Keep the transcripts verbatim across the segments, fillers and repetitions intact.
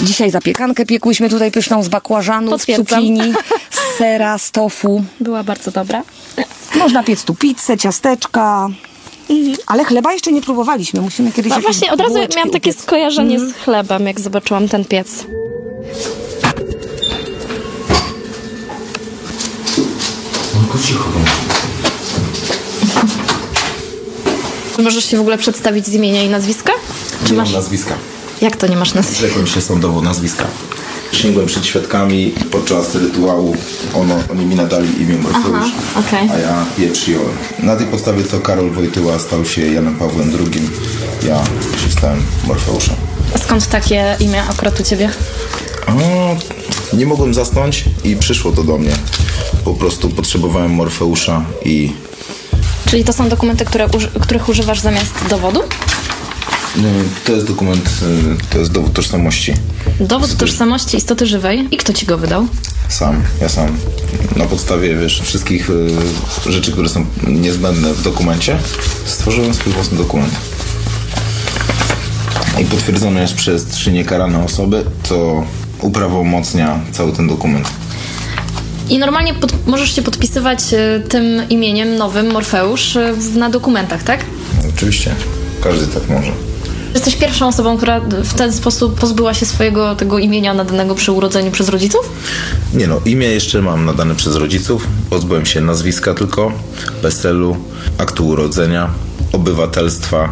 Dzisiaj zapiekankę piekłyśmy tutaj pyszną z bakłażanów, z cukinii, z sera, z tofu. Była bardzo dobra. Można piec tu pizzę, ciasteczka. Mhm. Ale chleba jeszcze nie próbowaliśmy. Musimy kiedyś... No właśnie, od razu miałam takie upiec. skojarzenie Mhm. z chlebem, jak zobaczyłam ten piec. No cicho. Możesz się w ogóle przedstawić z imienia i nazwiska? Czy Nie masz... mam nazwiska. Jak to nie masz nazwiska? Zrzekłem się sądowo nazwiska. Przysięgłem przed świadkami podczas rytuału. Ono, oni mi nadali imię Morfeusz, okej. a ja je przyjąłem. Na tej podstawie, co Karol Wojtyła stał się Janem Pawłem drugim, ja się stałem Morfeuszem. Skąd takie imię akurat u ciebie? O, nie mogłem zasnąć i przyszło to do mnie. Po prostu potrzebowałem Morfeusza i... Czyli to są dokumenty, które, których używasz zamiast dowodu? To jest dokument, to jest dowód tożsamości. Dowód tożsamości istoty żywej. I kto ci go wydał? Sam, ja sam. Na podstawie, wiesz, wszystkich y, rzeczy, które są niezbędne w dokumencie, stworzyłem swój własny dokument. I potwierdzone jest przez trzy niekarane osoby, co uprawomocnia cały ten dokument. I normalnie pod, możesz się podpisywać y, tym imieniem nowym, Morfeusz, y, na dokumentach, tak? No, oczywiście, każdy tak może. Jesteś pierwszą osobą, która w ten sposób pozbyła się swojego tego imienia nadanego przy urodzeniu przez rodziców? Nie no, imię jeszcze mam nadane przez rodziców. Pozbyłem się nazwiska tylko, PESEL-u, aktu urodzenia, obywatelstwa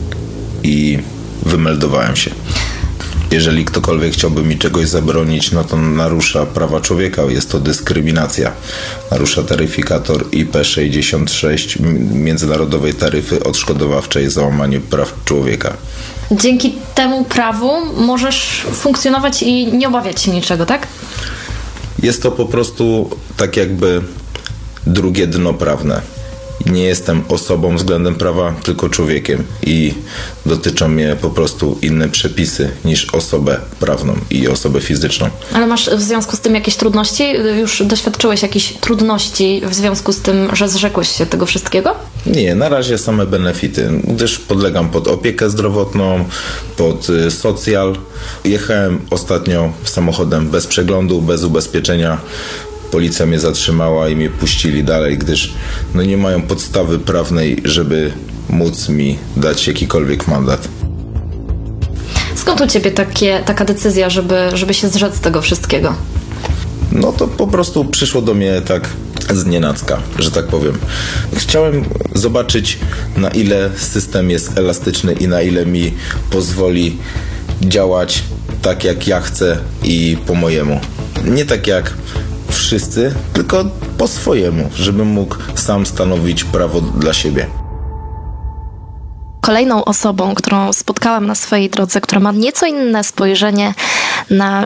i wymeldowałem się. Jeżeli ktokolwiek chciałby mi czegoś zabronić, no to narusza prawa człowieka, jest to dyskryminacja. Narusza taryfikator I P sześćdziesiąt sześć Międzynarodowej Taryfy Odszkodowawczej za łamanie praw człowieka. Dzięki temu prawu możesz funkcjonować i nie obawiać się niczego, tak? Jest to po prostu tak jakby drugie dno prawne. Nie jestem osobą względem prawa, tylko człowiekiem i dotyczą mnie po prostu inne przepisy niż osobę prawną i osobę fizyczną. Ale masz w związku z tym jakieś trudności? Już doświadczyłeś jakichś trudności w związku z tym, że zrzekłeś się tego wszystkiego? Nie, na razie same benefity, gdyż podlegam pod opiekę zdrowotną, pod y, socjal. Jechałem ostatnio samochodem bez przeglądu, bez ubezpieczenia. Policja mnie zatrzymała i mnie puścili dalej, gdyż no nie mają podstawy prawnej, żeby móc mi dać jakikolwiek mandat. Skąd u ciebie takie, taka decyzja, żeby, żeby się zrzec tego wszystkiego? No to po prostu przyszło do mnie tak znienacka, że tak powiem. Chciałem zobaczyć, na ile system jest elastyczny i na ile mi pozwoli działać tak, jak ja chcę i po mojemu. Nie tak jak wszyscy, tylko po swojemu, żebym mógł sam stanowić prawo dla siebie. Kolejną osobą, którą spotkałam na swojej drodze, która ma nieco inne spojrzenie na